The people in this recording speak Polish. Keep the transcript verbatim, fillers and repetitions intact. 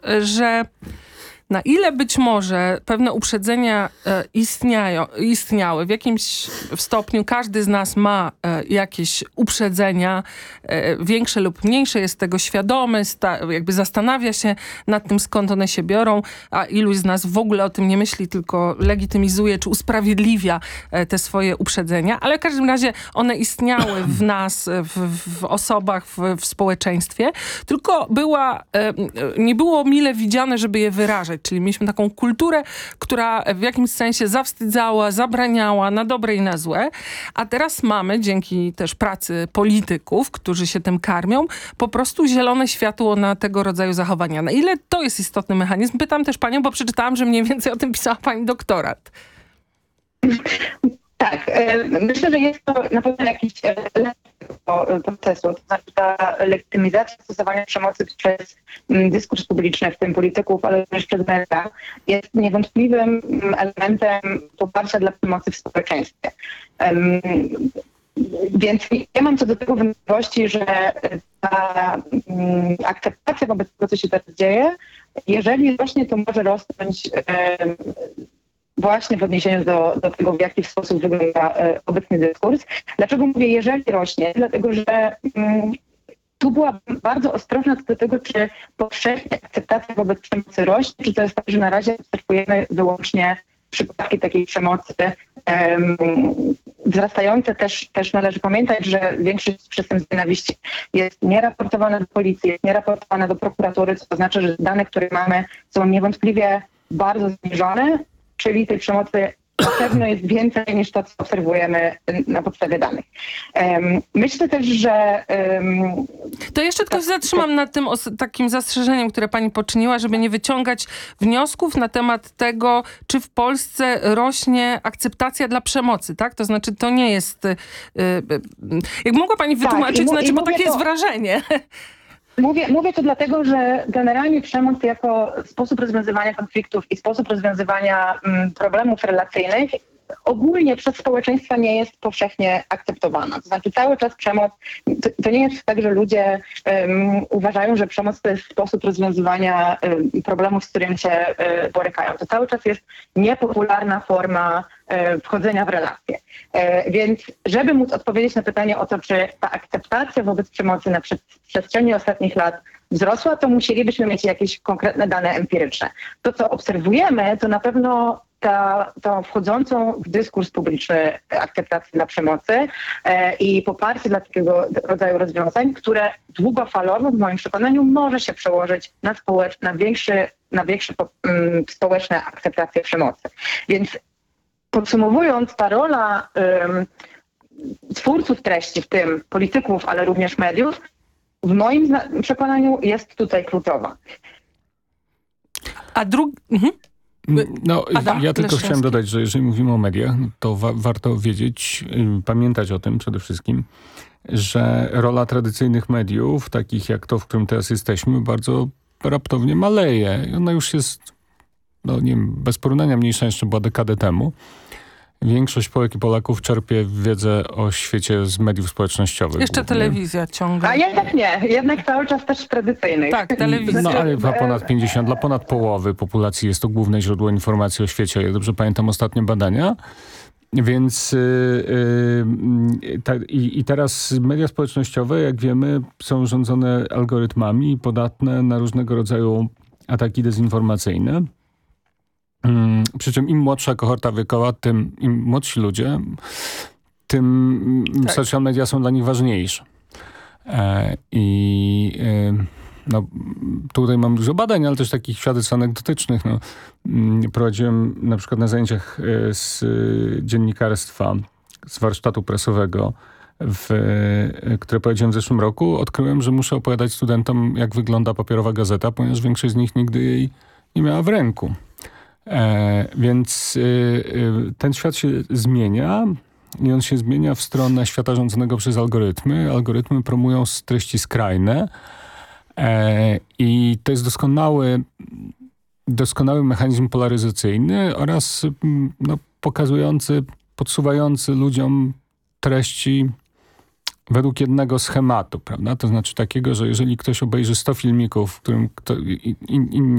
że na ile być może pewne uprzedzenia e, istniają, istniały w jakimś stopniu, każdy z nas ma e, jakieś uprzedzenia, e, większe lub mniejsze, jest tego świadomy, sta, jakby zastanawia się nad tym, skąd one się biorą, a iluś z nas w ogóle o tym nie myśli, tylko legitymizuje czy usprawiedliwia e, te swoje uprzedzenia, ale w każdym razie one istniały w nas, w, w osobach, w, w społeczeństwie, tylko była, e, nie było mile widziane, żeby je wyrażać. Czyli mieliśmy taką kulturę, która w jakimś sensie zawstydzała, zabraniała na dobre i na złe, a teraz mamy, dzięki też pracy polityków, którzy się tym karmią, po prostu zielone światło na tego rodzaju zachowania. Na ile to jest istotny mechanizm? Pytam też panią, bo przeczytałam, że mniej więcej o tym pisała pani doktorat. Tak, myślę, że jest to na pewno jakiś element procesu, to znaczy ta legitymizacja stosowania przemocy przez dyskurs publiczny, w tym polityków, ale również przez media, jest niewątpliwym elementem poparcia dla przemocy w społeczeństwie. Um, Więc ja mam co do tego wątpliwości, że ta um, akceptacja wobec tego, co się teraz dzieje, jeżeli rośnie, to może rosnąć um, właśnie w odniesieniu do, do tego, w jaki sposób wygląda e, obecny dyskurs. Dlaczego mówię, jeżeli rośnie? Dlatego, że mm, tu była bardzo ostrożna co do tego, czy powszechnie akceptacja wobec przemocy rośnie, czy to jest tak, że na razie obserwujemy wyłącznie przypadki takiej przemocy um, wzrastające. Też, też należy pamiętać, że większość przestępstw nienawiści jest nieraportowana do policji, jest nieraportowana do prokuratury, co oznacza, że dane, które mamy, są niewątpliwie bardzo zniżone, czyli tej przemocy na pewno jest więcej niż to, co obserwujemy na podstawie danych. Um, myślę też, że... Um, to jeszcze tylko zatrzymam nad tym os- takim zastrzeżeniem, które pani poczyniła, żeby nie wyciągać wniosków na temat tego, czy w Polsce rośnie akceptacja dla przemocy, tak? To znaczy, to nie jest... Yy, yy, jak mogła pani wytłumaczyć, tak, i, znaczy, bo takie to... jest wrażenie. Mówię, mówię to dlatego, że generalnie przemoc jako sposób rozwiązywania konfliktów i sposób rozwiązywania mm, problemów relacyjnych ogólnie przez społeczeństwa nie jest powszechnie akceptowana. To znaczy cały czas przemoc, to, to nie jest tak, że ludzie um, uważają, że przemoc to jest sposób rozwiązywania um, problemów, z którymi się um, borykają. To cały czas jest niepopularna forma um, wchodzenia w relacje. Um, więc żeby móc odpowiedzieć na pytanie o to, czy ta akceptacja wobec przemocy na przestrzeni ostatnich lat wzrosła, to musielibyśmy mieć jakieś konkretne dane empiryczne. To, co obserwujemy, to na pewno ta, tą wchodzącą w dyskurs publiczny akceptację dla przemocy e, i poparcie dla takiego rodzaju rozwiązań, które długofalowo, w moim przekonaniu, może się przełożyć na, społecz- na większy, na większe po, um, społeczne akceptację przemocy. Więc podsumowując, ta rola um, twórców treści, w tym polityków, ale również mediów, w moim zna- przekonaniu jest tutaj kluczowa. A drugi... Mhm. No, Adam ja tylko Leszczewski. chciałem dodać, że jeżeli mówimy o mediach, to wa- warto wiedzieć, y, pamiętać o tym przede wszystkim, że rola tradycyjnych mediów, takich jak to, w którym teraz jesteśmy, bardzo raptownie maleje. I ona już jest, no nie wiem, bez porównania mniejsza jeszcze była dekadę temu. Większość Polek i Polaków czerpie wiedzę o świecie z mediów społecznościowych. Jeszcze głównie. telewizja ciągle. A jednak nie, jednak cały czas też tradycyjnych. Tak, telewizja. No ale dla ponad pięćdziesiąt, dla ponad połowy populacji jest to główne źródło informacji o świecie. Ja dobrze pamiętam ostatnie badania. Więc yy, yy, ta, i, i teraz media społecznościowe, jak wiemy, są rządzone algorytmami i podatne na różnego rodzaju ataki dezinformacyjne. Hmm, przy czym im młodsza kohorta wiekowa, tym im młodsi ludzie, tym tak. social media są dla nich ważniejsze. E, I e, no, tutaj mam dużo badań, ale też takich świadectw anegdotycznych. No, prowadziłem na przykład na zajęciach z dziennikarstwa, z warsztatu prasowego, w, które prowadziłem w zeszłym roku. Odkryłem, że muszę opowiadać studentom, jak wygląda papierowa gazeta, ponieważ większość z nich nigdy jej nie miała w ręku. E, więc y, y, ten świat się zmienia i on się zmienia w stronę świata rządzonego przez algorytmy. Algorytmy promują treści skrajne e, i to jest doskonały, doskonały mechanizm polaryzacyjny oraz no, pokazujący, podsuwający ludziom treści według jednego schematu, prawda? To znaczy takiego, że jeżeli ktoś obejrzy sto filmików, w którym kto, in, in,